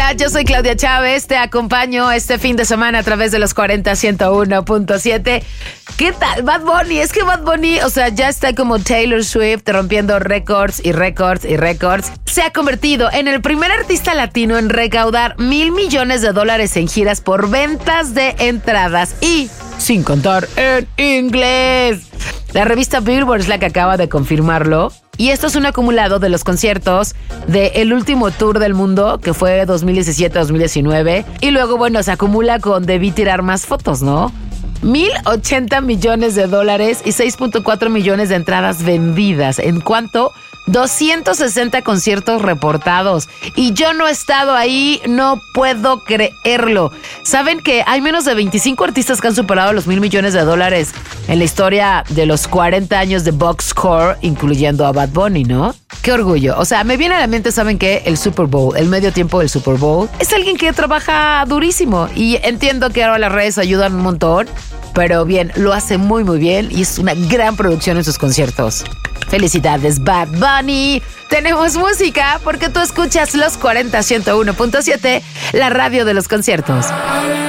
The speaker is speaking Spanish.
Hola, yo soy Claudia Chávez, te acompaño este fin de semana a través de los 40-101.7. ¿Qué tal? Bad Bunny, es que Bad Bunny, o sea, ya está como Taylor Swift rompiendo récords y récords y récords. Se ha convertido en el primer artista latino en recaudar $1,000 millones en giras por ventas de entradas y sin contar en inglés. La revista Billboard es la que acaba de confirmarlo. Y esto es un acumulado de los conciertos del último tour del mundo, que fue 2017-2019. Y luego, bueno, se acumula con Debí tirar más fotos, ¿no? $1,080 millones y 6.4 millones de entradas vendidas. ¿En cuánto? 260 conciertos reportados. Y yo no he estado ahí, no puedo creerlo. ¿Saben que hay menos de 25 artistas que han superado los $1,000 millones en la historia de los 40 años de Boxcore, incluyendo a Bad Bunny, ¿no? Qué orgullo. O sea, me viene a la mente, ¿saben qué? El Super Bowl, el medio tiempo del Super Bowl. Es alguien que trabaja durísimo y entiendo que ahora las redes ayudan un montón, pero bien, lo hace muy muy bien y es una gran producción en sus conciertos. Felicidades, Bad Bunny. Tenemos música porque tú escuchas los 40-101.7, la radio de los conciertos.